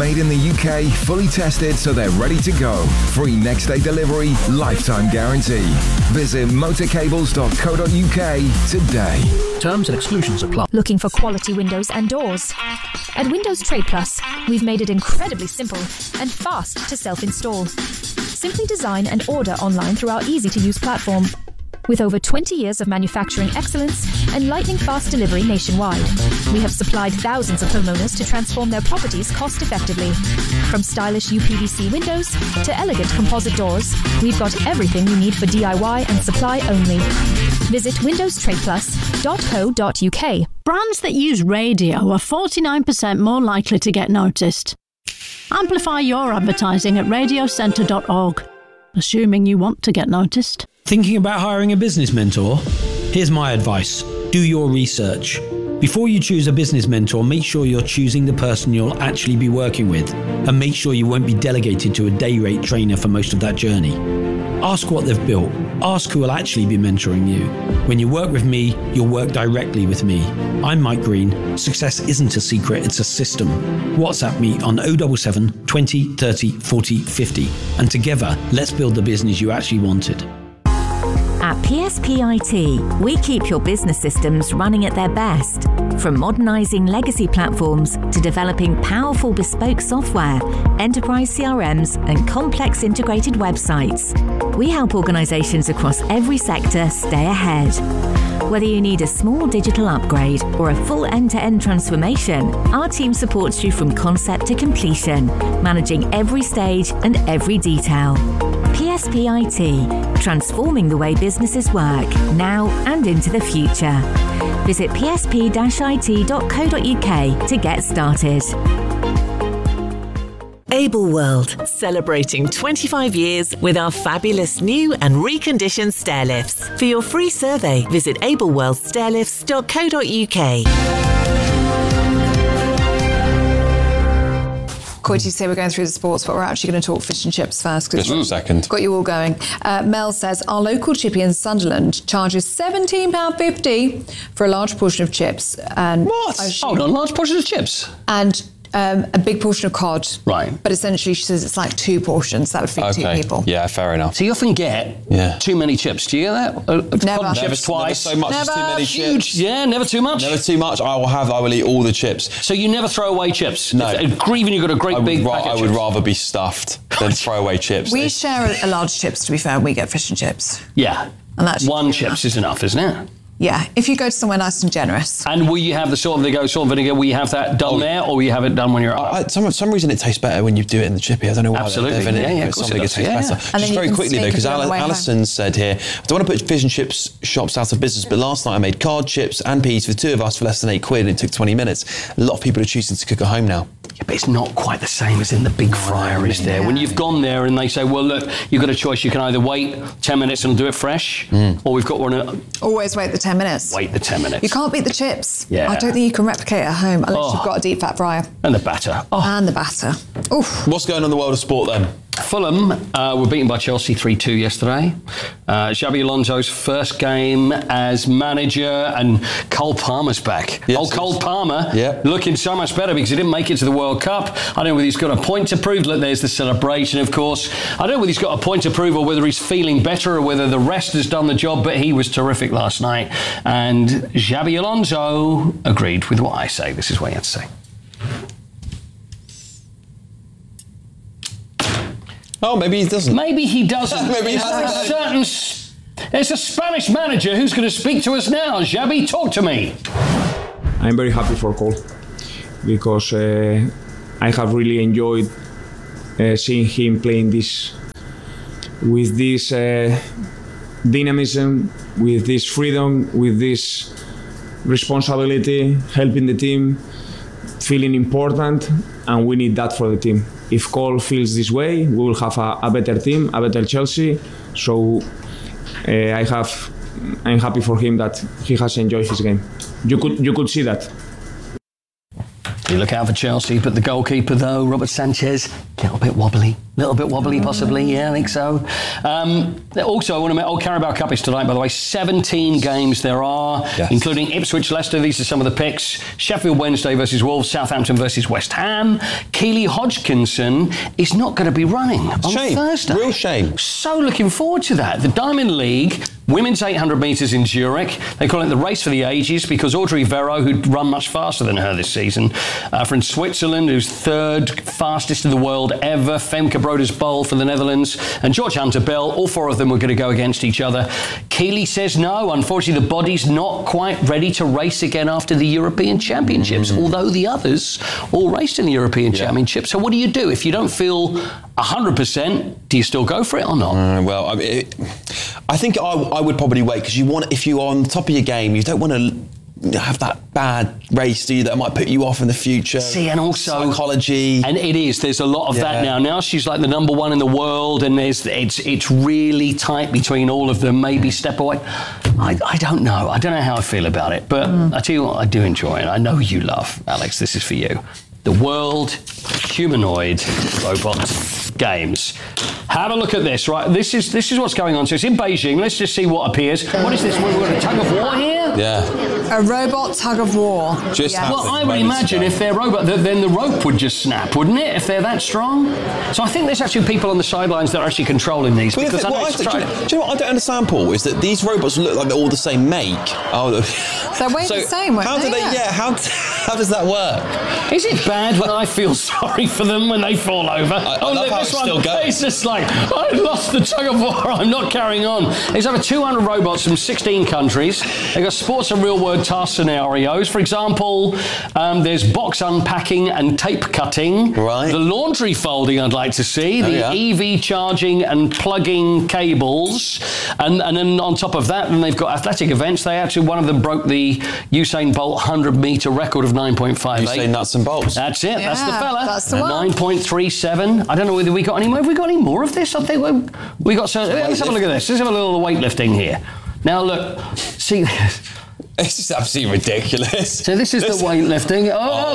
made in the UK, fully tested so they're ready to go. Free next day delivery, lifetime guarantee. Visit motorcables.co.uk today. Terms and exclusions apply. Looking for quality windows and doors? At Windows Trade Plus, we've made it incredibly simple and fast to self-install. Simply design and order online through our easy-to-use platform. With over 20 years of manufacturing excellence and lightning-fast delivery nationwide, we have supplied thousands of homeowners to transform their properties cost-effectively. From stylish UPVC windows to elegant composite doors, we've got everything you need for DIY and supply only. Visit windowstradeplus.co.uk. Brands that use radio are 49% more likely to get noticed. Amplify your advertising at radiocentre.org, assuming you want to get noticed. Thinking about hiring a business mentor? Here's my advice. Do your research. Before you choose a business mentor, make sure you're choosing the person you'll actually be working with, and make sure you won't be delegated to a day rate trainer for most of that journey. Ask what they've built. Ask who will actually be mentoring you. When you work with me, you'll work directly with me. I'm Mike Green. Success isn't a secret, it's a system. WhatsApp me on 077 20 30 40 50, and together, let's build the business you actually wanted. At PSP IT, we keep your business systems running at their best. From modernising legacy platforms to developing powerful bespoke software, enterprise CRMs and complex integrated websites, we help organisations across every sector stay ahead. Whether you need a small digital upgrade or a full end-to-end transformation, our team supports you from concept to completion, managing every stage and every detail. PSP IT, transforming the way businesses work, now and into the future. Visit psp-it.co.uk to get started. Able World, celebrating 25 years with our fabulous new and reconditioned stair lifts. For your free survey, visit ableworldstairlifts.co.uk. Quite to say we're going through the sports, but we're actually going to talk fish and chips first. Just for a second. Got you all going. Mel says, our local chippy in Sunderland charges £17.50 for a large portion of chips. And What? Hold on, large portion of chips? And a big portion of cod. Right. But essentially, she says it's like 2 portions. That would feed 2 people. Yeah, fair enough. So you often get too many chips. Do you get that? Never. Chips twice. Never so much as too many chips. Yeah, never too much. Never too much. I will eat all the chips. So you never throw away chips? No. Even you've got a great big packet of I would rather be stuffed than throw away chips. We share a large chips, to be fair, when we get fish and chips. Yeah. And that's one chips is enough, isn't it? Yeah, if you go to somewhere nice and generous. And will you have the salt and vinegar? Will you have that done there, or will you have it done when you're up? Some reason it tastes better when you do it in the chippy. I don't know why. Absolutely. Of course it tastes better. Just very quickly though, because Alison said here, I don't want to put fish and chips shops out of business, but last night I made cod, chips and peas for the 2 of us for less than £8 and it took 20 minutes. A lot of people are choosing to cook at home now. Yeah, but it's not quite the same as in the big fryer, is there? When you've gone there and they say, well, look, you've got a choice. You can either wait 10 minutes and do it fresh, or we've got one... Always wait the 10 minutes. Wait the 10 minutes. You can't beat the chips. Yeah. I don't think you can replicate it at home unless you've got a deep fat fryer. And the batter. And the batter. Oof. What's going on in the world of sport then? Fulham were beaten by Chelsea 3-2 yesterday. Xabi Alonso's first game as manager, and Cole Palmer's back. Yes, Cole Palmer looking so much better because he didn't make it to the World Cup. I don't know whether he's got a point to prove. Look, there's the celebration, of course. I don't know whether he's got a point to prove or whether he's feeling better or whether the rest has done the job, but he was terrific last night. And Xabi Alonso agreed with what I say. This is what he had to say. Oh, maybe he doesn't. Maybe he doesn't. Maybe he hasn't. There's a Spanish manager who's going to speak to us now. Xabi, talk to me. I'm very happy for Cole because I have really enjoyed seeing him playing with this dynamism, with this freedom, with this responsibility, helping the team, feeling important, and we need that for the team. If Cole feels this way, we will have a better team, a better Chelsea. So I'm happy for him that he has enjoyed his game. You could see that. You look out for Chelsea, but the goalkeeper though, Robert Sanchez, little bit wobbly possibly. Yeah, I think so. Also, I want to Carabao Cup is tonight, by the way. 17 games there are, including Ipswich, Leicester. These are some of the picks. Sheffield Wednesday versus Wolves, Southampton versus West Ham. Keely Hodgkinson is not going to be running on Thursday. Real shame. So looking forward to that. The Diamond League, women's 800 metres in Zurich. They call it the race for the ages because Audrey Verreau, who'd run much faster than her this season, from Switzerland, who's third fastest in the world ever, Femke Broders-Bol for the Netherlands, and George Hunter Bell, all four of them were going to go against each other. Keely says no. Unfortunately, the body's not quite ready to race again after the European Championships, although the others all raced in the European Championship. So what do you do? If you don't feel 100%, do you still go for it or not? I think I would probably wait because if you're on the top of your game, you don't want to have that bad race, do you, that might put you off in the future. See, and also psychology. And there's a lot of that now. Now she's like the number one in the world, and it's really tight between all of them. Maybe step away. I don't know. I don't know how I feel about it, but I tell you what, I do enjoy it. I know you love, Alex. This is for you. The World Humanoid Robot Games. Have a look at this, right? This is what's going on. So it's in Beijing. Let's just see what appears. What is this? We've got a tug of war here? Yeah. A robot tug of war. Well, I would imagine if they're robot, then the rope would just snap, wouldn't it? If they're that strong. So I think there's actually people on the sidelines that are actually controlling these. Do you know what I don't understand, Paul? Is that these robots look like they're all the same make. They're way the same, weren't they? How does that work? Is it bad when I feel sorry for them when they fall over? I love how it's still going. It's just like, I lost the tug of war, I'm not carrying on. There's over 200 robots from 16 countries. They've got sports and real-world task scenarios. For example, there's box unpacking and tape cutting. Right. The laundry folding I'd like to see. The EV charging and plugging cables. And then on top of that, then they've got athletic events. One of them broke the Usain Bolt 100-metre record of 9.58. Usain Nuts and Bolts. That's it. That's the fella. That's the one. 9.37. I don't know whether we got any more. Have we got any more of this? I think we got. Let's have a look at this. Let's have a little weightlifting here. Now look, see. This is absolutely ridiculous. So this is the weightlifting.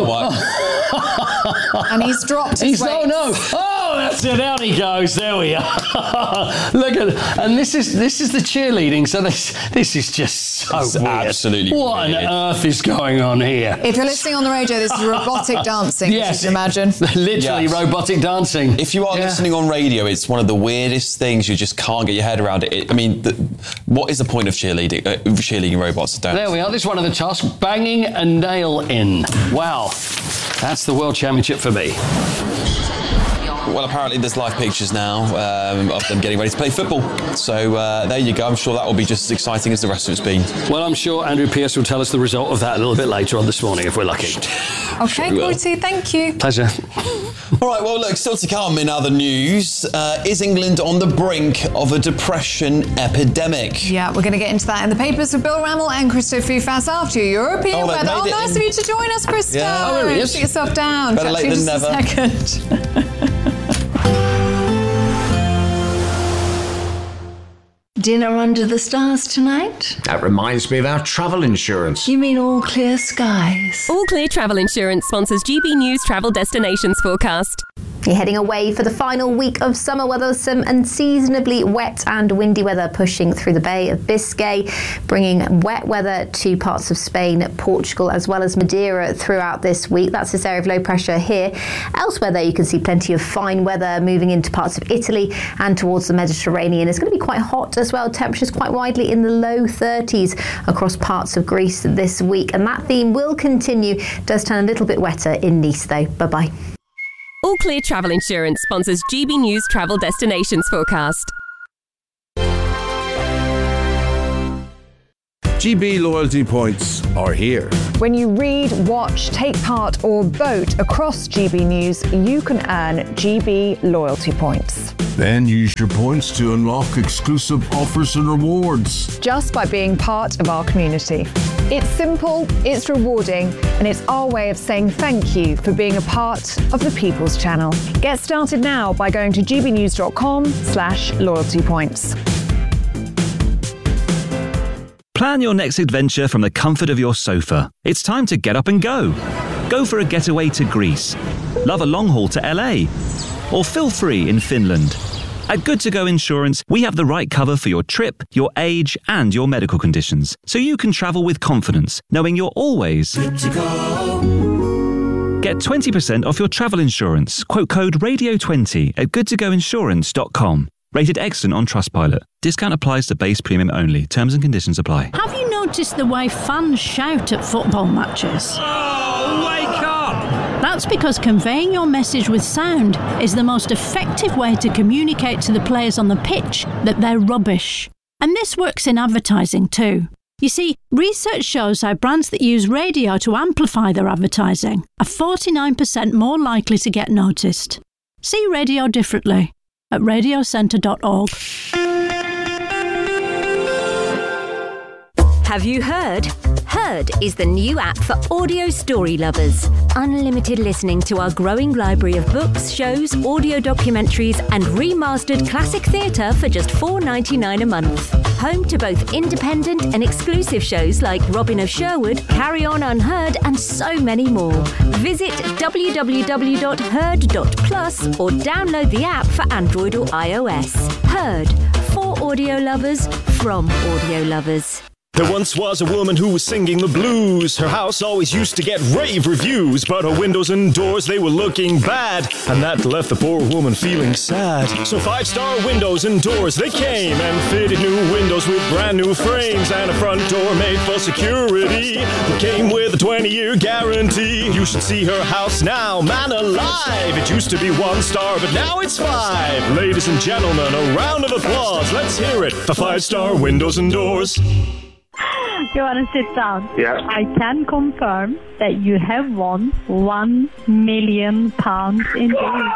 And he's dropped his weight. Oh no! Oh, that's it. Out he goes. There we are. Look at, and this is the cheerleading. So this is just so weird. Absolutely. What on earth is going on here? If you're listening on the radio, this is robotic dancing. Yes, you can imagine. Literally robotic dancing. If you are listening on radio, it's one of the weirdest things. You just can't get your head around it. What is the point of cheerleading robots? There we are. This is one of the tasks. Banging a nail in. Wow. That's the World Championship for me. Well, apparently there's live pictures now of them getting ready to play football. So there you go. I'm sure that will be just as exciting as the rest of it's been. Well, I'm sure Andrew Pearce will tell us the result of that a little bit later on this morning, if we're lucky. Okay, Gorty, thank you. Pleasure. All right, well, look, still to come in other news. Is England on the brink of a depression epidemic? Yeah, we're going to get into that in the papers with Bill Rammell and Christo Fufas after European weather. Oh, nice of you to join us, Christo. Yeah. Oh, there he is. Sit yourself down. Better late than never. Just a second. Dinner under the stars tonight? That reminds me of our travel insurance. You mean All Clear Skies? All Clear Travel Insurance sponsors GB News Travel Destinations Forecast. You're heading away for the final week of summer weather, some unseasonably wet and windy weather pushing through the Bay of Biscay, bringing wet weather to parts of Spain, Portugal, as well as Madeira throughout this week. That's this area of low pressure here. Elsewhere, though, you can see plenty of fine weather moving into parts of Italy and towards the Mediterranean. It's going to be quite hot as well. Temperatures quite widely in the low 30s across parts of Greece this week. And that theme will continue. It does turn a little bit wetter in Nice, though. Bye-bye. All Clear Travel Insurance sponsors GB News Travel Destinations Forecast. GB loyalty points are here. When you read, watch, take part or vote across GB News, you can earn GB loyalty points. Then use your points to unlock exclusive offers and rewards. Just by being part of our community. It's simple, it's rewarding, and it's our way of saying thank you for being a part of the People's Channel. Get started now by going to gbnews.com/loyalty points. Plan your next adventure from the comfort of your sofa. It's time to get up and go. Go for a getaway to Greece. Love a long haul to LA. or feel free in Finland. At Good To Go Insurance, we have the right cover for your trip, your age, and your medical conditions, so you can travel with confidence, knowing you're always good to go. Get 20% off your travel insurance. Quote code RADIO20 at goodtogoinsurance.com. Rated excellent on Trustpilot. Discount applies to base premium only. Terms and conditions apply. Have you noticed the way fans shout at football matches? Oh, wake up! That's because conveying your message with sound is the most effective way to communicate to the players on the pitch that they're rubbish. And this works in advertising too. You see, research shows how brands that use radio to amplify their advertising are 49% more likely to get noticed. See radio differently at radiocentre.org. Have you heard? Heard is the new app for audio story lovers. Unlimited listening to our growing library of books, shows, audio documentaries and remastered classic theatre for just $4.99 a month. Home to both independent and exclusive shows like Robin of Sherwood, Carry On Unheard and so many more. Visit www.heard.plus or download the app for Android or iOS. Heard, for audio lovers, from audio lovers. There once was a woman who was singing the blues. Her house always used to get rave reviews, but her windows and doors, they were looking bad, and that left the poor woman feeling sad. So 5-star Windows and Doors, they came and fitted new windows with brand new frames and a front door made for security. It came with a 20-year guarantee. You should see her house now, man alive. It used to be 1 star, but now it's 5. Ladies and gentlemen, a round of applause. Let's hear it for 5-star Windows and Doors. You want to sit down? Yeah. I can confirm that you have won £1 million in days.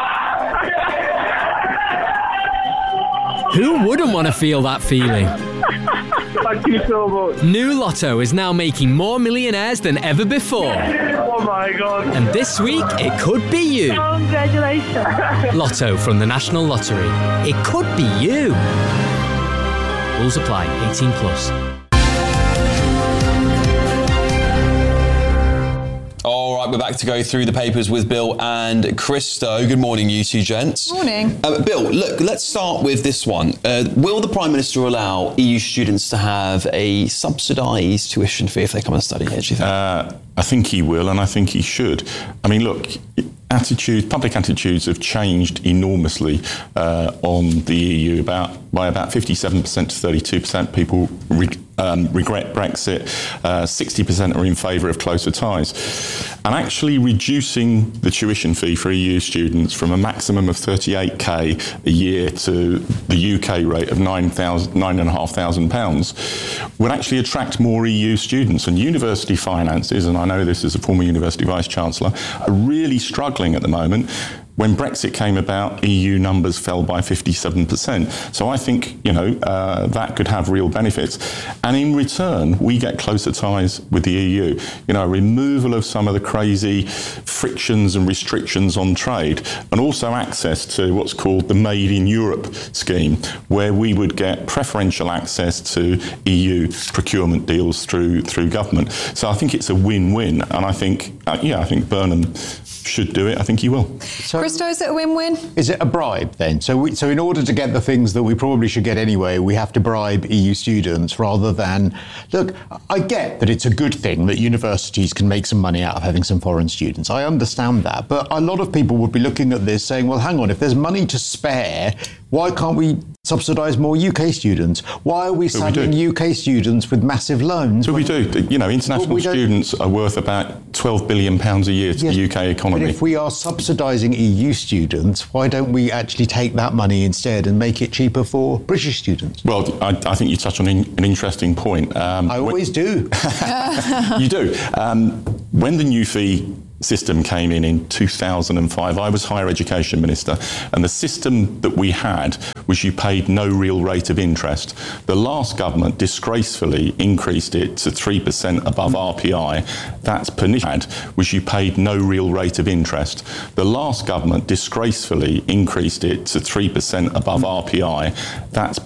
Who wouldn't want to feel that feeling? Thank you so much. New Lotto is now making more millionaires than ever before. Oh my God. And this week, it could be you. Congratulations. Lotto from the National Lottery. It could be you. Rules apply. 18 plus. All right, we're back to go through the papers with Bill and Christo. Good morning, you two gents. Morning. Bill, look, let's start with this one. Will the Prime Minister allow EU students to have a subsidised tuition fee if they come and study here, do you think? I think he will, and I think he should. I mean, look, public attitudes have changed enormously on the EU. By about 57% to 32%, people regret Brexit. 60% are in favour of closer ties. And actually reducing the tuition fee for EU students from a maximum of £38,000 a year to the UK rate of £9,500 would actually attract more EU students. And university finances, and I know this as a former university vice-chancellor, are really struggling at the moment. When Brexit came about, EU numbers fell by 57%. So I think, that could have real benefits. And in return, we get closer ties with the EU. Removal of some of the crazy frictions and restrictions on trade, and also access to what's called the Made in Europe scheme, where we would get preferential access to EU procurement deals through government. So I think it's a win-win. And I think Burnham should do it. I think he will. So, Christo, is it a win-win? Is it a bribe then? So in order to get the things that we probably should get anyway, we have to bribe EU students rather than... Look, I get that it's a good thing that universities can make some money out of having some foreign students. I understand that. But a lot of people would be looking at this saying, well, hang on, if there's money to spare, why can't we subsidise more UK students? Why are we saddling UK students with massive loans? So we do. International students are worth about £12 billion a year to the UK economy. But if we are subsidising EU students, why don't we actually take that money instead and make it cheaper for British students? Well, I think you touched on an interesting point. I always do. You do. When the new fee system came in 2005, I was Higher Education Minister, and the system that we had was you paid no real rate of interest. The last government disgracefully increased it to 3% above RPI. That's punishment. Was you paid no real rate of interest. The last government disgracefully increased it to 3% above RPI. That's